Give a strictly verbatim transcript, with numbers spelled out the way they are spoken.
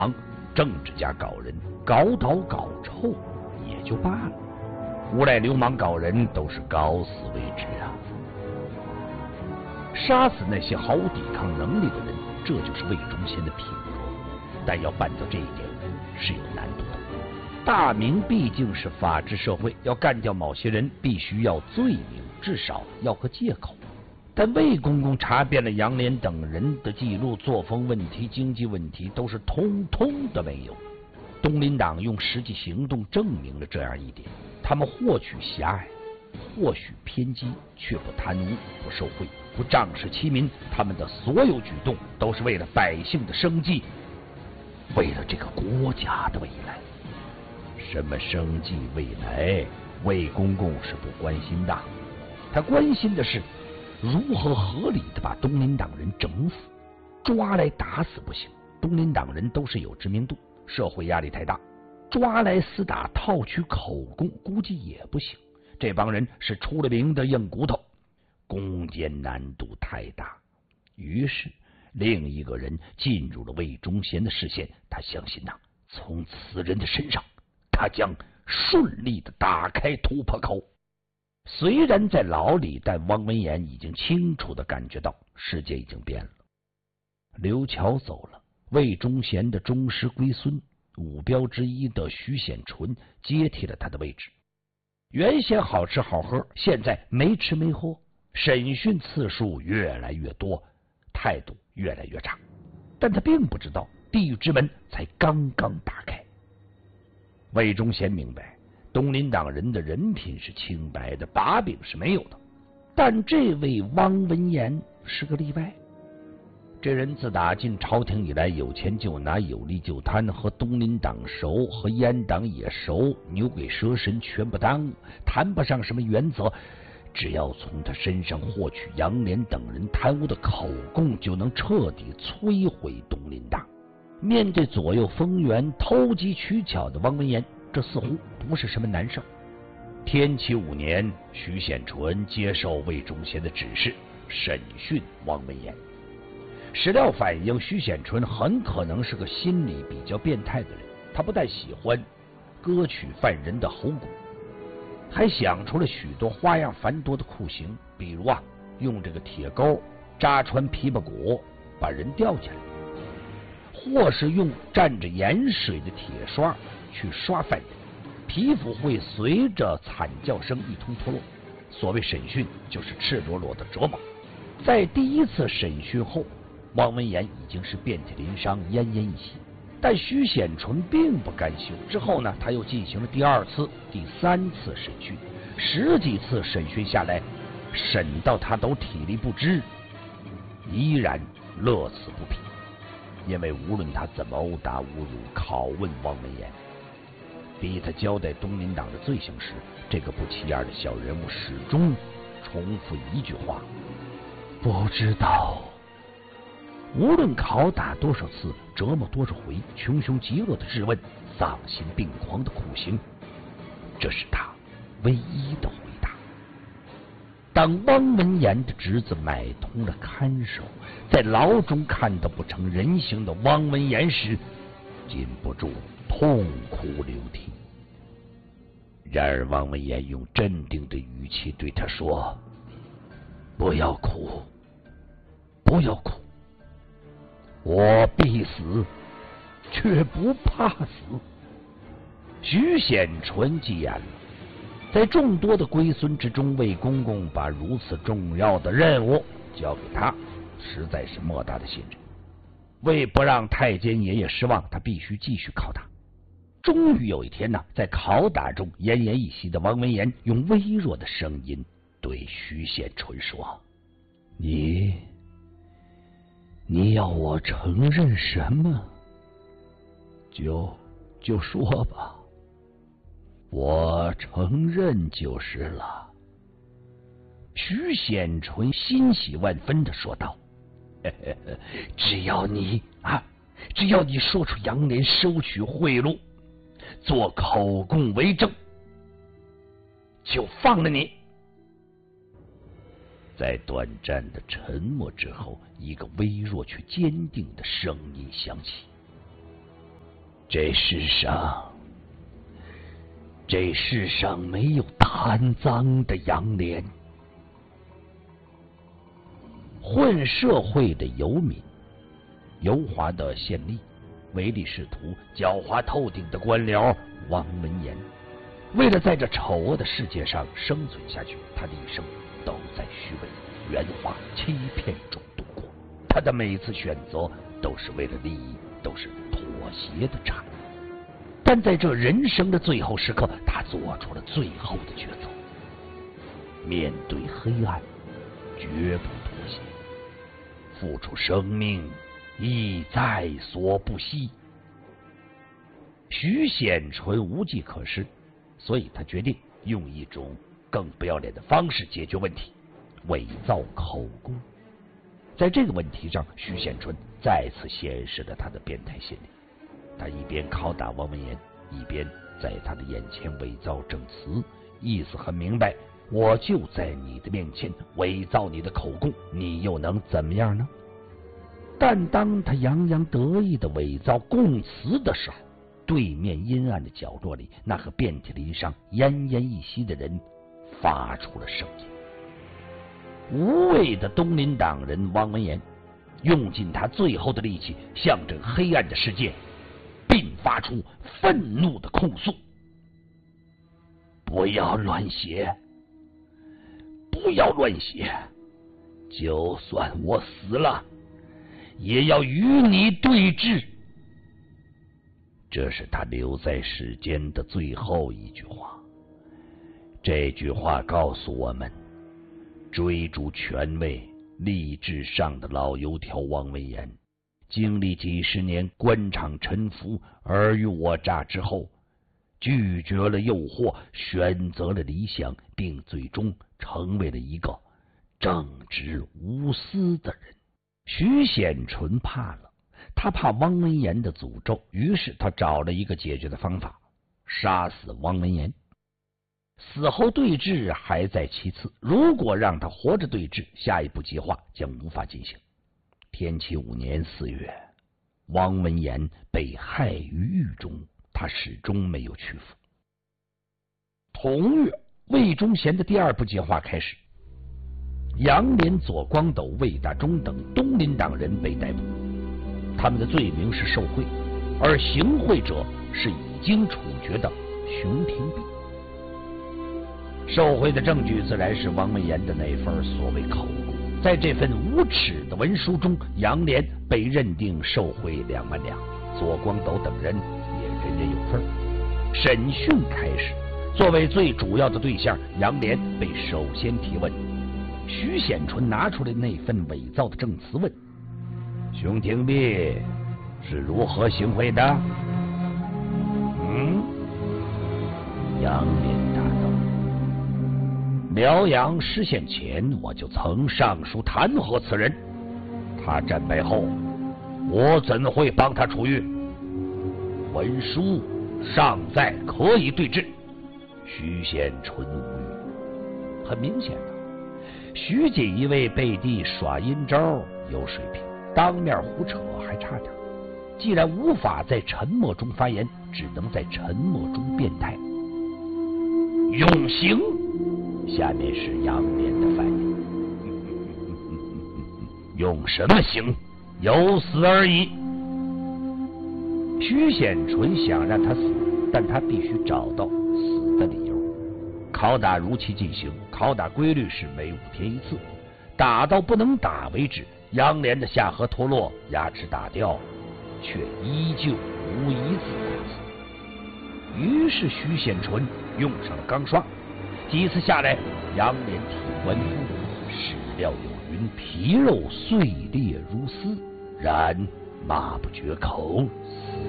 政治家搞人，搞倒搞臭也就罢了，无赖流氓搞人都是搞死为止啊！杀死那些毫无抵抗能力的人，这就是魏忠贤的品格。但要办到这一点是有难度的。大明毕竟是法治社会，要干掉某些人，必须要罪名，至少要个借口。但魏公公查遍了杨涟等人的记录，作风问题、经济问题都是通通的没有。东林党用实际行动证明了这样一点：他们或许狭隘，或许偏激，却不贪污、不受贿、不仗势欺民。他们的所有举动都是为了百姓的生计，为了这个国家的未来。什么生计未来，魏公公是不关心的。他关心的是如何合理的把东林党人整死。抓来打死不行，东林党人都是有知名度，社会压力太大，抓来厮打套取口供估计也不行。这帮人是出了名的硬骨头，攻坚难度太大。于是另一个人进入了魏忠贤的视线，他相信呐、啊，从此人的身上他将顺利的打开突破口。虽然在牢里，但汪文言已经清楚的感觉到世界已经变了。刘巧走了，魏忠贤的忠实龟孙五标之一的徐显纯接替了他的位置。原先好吃好喝，现在没吃没喝，审讯次数越来越多，态度越来越差。但他并不知道地狱之门才刚刚打开。魏忠贤明白东林党人的人品是清白的，把柄是没有的，但这位汪文言是个例外。这人自打进朝廷以来，有钱就拿，有利就贪，和东林党熟，和阉党也熟，牛鬼蛇神全不耽误，谈不上什么原则。只要从他身上获取杨涟等人贪污的口供，就能彻底摧毁东林党。面对左右逢源、投机取巧的汪文言，这似乎不是什么难事。天启五年，徐显纯接受魏忠贤的指示，审讯汪文言。史料反映，徐显纯很可能是个心理比较变态的人，他不但喜欢割取犯人的喉骨，还想出了许多花样繁多的酷刑，比如啊，用这个铁钩扎穿琵琶骨，把人吊起来，或是用蘸着盐水的铁刷去刷犯人，皮肤会随着惨叫声一通脱落。所谓审讯，就是赤裸裸的折磨。在第一次审讯后，汪文言已经是遍体鳞伤、奄奄一息，但徐显纯并不甘休。之后呢，他又进行了第二次、第三次审讯，十几次审讯下来，审到他都体力不支，依然乐此不疲。因为无论他怎么殴打、侮辱、拷问汪文言，逼他交代东林党的罪行时，这个不起眼的小人物始终重复一句话：不知道。无论拷打多少次，折磨多少回，穷凶极恶的质问，丧心病狂的苦刑，这是他唯一的回答。当汪文言的侄子买通了看守，在牢中看到不成人形的汪文言时，禁不住痛哭流涕。然而汪文言用镇定的语气对他说：不要哭，不要哭，我必死，却不怕死。徐显纯急眼了，在众多的龟孙之中，魏公公把如此重要的任务交给他，实在是莫大的信任。为不让太监爷爷失望，他必须继续拷打。终于有一天呢，在拷打中奄奄一息的汪文言用微弱的声音对徐显纯说：你你要我承认什么？就就说吧，我承认就是了。徐显纯欣喜万分的说道：呵呵呵，只要你啊，只要你说出杨涟收取贿赂，做口供为证，就放了你。在短暂的沉默之后，一个微弱却坚定的声音响起： 这世上，这世上没有贪赃的杨连。混社会的游民，油滑的县吏，唯利是图、狡猾透顶的官僚王文言，为了在这丑恶的世界上生存下去，他的一生都在虚伪、圆滑、欺骗中度过。他的每一次选择都是为了利益，都是妥协的产物。但在这人生的最后时刻，他做出了最后的抉择。面对黑暗，绝不妥协，付出生命亦在所不惜。徐显纯无计可施，所以他决定用一种更不要脸的方式解决问题——伪造口供。在这个问题上，徐显纯再次显示了他的变态心理。他一边拷打王文言，一边在他的眼前伪造证词，意思很明白：我就在你的面前伪造你的口供，你又能怎么样呢？但当他洋洋得意的伪造供词的时候，对面阴暗的角落里，那个遍体鳞伤、奄奄一息的人发出了声音。无畏的东林党人王文言用尽他最后的力气，向着黑暗的世界并发出愤怒的控诉：不要乱写，不要乱写，就算我死了，也要与你对峙。这是他留在世间的最后一句话。这句话告诉我们，追逐权位、立志上的老油条王文言，经历几十年官场沉浮、尔虞我诈之后，拒绝了诱惑，选择了理想，并最终成为了一个正直无私的人。徐显纯怕了，他怕汪文言的诅咒，于是他找了一个解决的方法：杀死汪文言。死后对峙还在其次，如果让他活着对峙，下一步计划将无法进行。天启五年四月，汪文言被害于狱中，他始终没有屈服。同月，魏忠贤的第二步计划开始。杨连、左光斗、魏大忠等东林党人被逮捕，他们的罪名是受贿，而行贿者是已经处决的熊廷弼。受贿的证据自然是王文言的那份所谓口供。在这份无耻的文书中，杨连被认定受贿两万两，左光斗等人也人人有份。审讯开始，作为最主要的对象，杨连被首先提问。徐显纯拿出来那份伪造的证词问：熊廷弼是如何行贿的？嗯，杨连答道：辽阳失陷前，我就曾上书弹劾此人，他战败后，我怎会帮他出狱？文书尚在，可以对质。徐显纯无语。很明显的，徐锦一位背地耍阴招有水平，当面胡扯还差点。既然无法在沉默中发言，只能在沉默中变态。永刑。下面是杨连的反应：用什么刑？有死而已。徐显纯想让他死，但他必须找到死的理由。拷打如期进行，拷打规律是每五天一次，打到不能打为止。杨连的下颌脱落，牙齿打掉，却依旧无一字空字。于是徐显纯用上了钢刷。几次下来，杨连体温复活，始料有云，皮肉碎裂如丝，然骂不绝口。